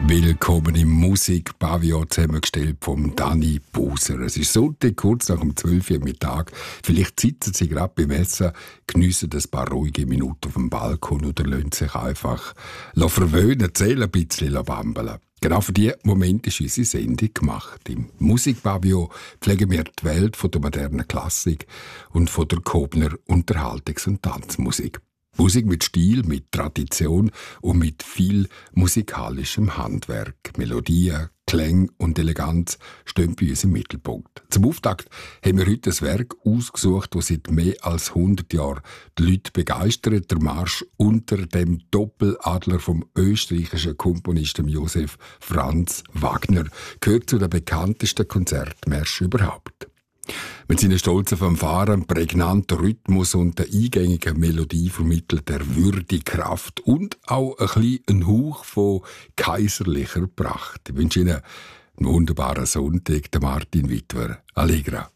Willkommen im Musikpavillon, zusammengestellt vom Dani Buser. Es ist Sonntag, kurz nach dem 12 Uhr Mittag. Vielleicht sitzen Sie gerade beim Essen, geniessen ein paar ruhige Minuten auf dem Balkon oder lassen sich einfach verwöhnen, zählen ein bisschen bambeln. Genau für diesen Moment ist unsere Sendung gemacht. Im Musikpavillon pflegen wir die Welt von der modernen Klassik und von der Kobner Unterhaltungs- und Tanzmusik. Musik mit Stil, mit Tradition und mit viel musikalischem Handwerk. Melodien, Klänge und Eleganz stehen bei uns im Mittelpunkt. Zum Auftakt haben wir heute ein Werk ausgesucht, das seit mehr als 100 Jahren die Leute begeistert. Der Marsch unter dem Doppeladler vom österreichischen Komponisten Josef Franz Wagner gehört zu den bekanntesten Konzertmärschen überhaupt. Mit seinen stolzen Fanfaren, prägnanten Rhythmus und der eingängigen Melodie vermittelt er Würde, Kraft und auch ein bisschen einen Hauch von kaiserlicher Pracht. Ich wünsche Ihnen einen wunderbaren Sonntag, der Martin Wittwer. Allegra.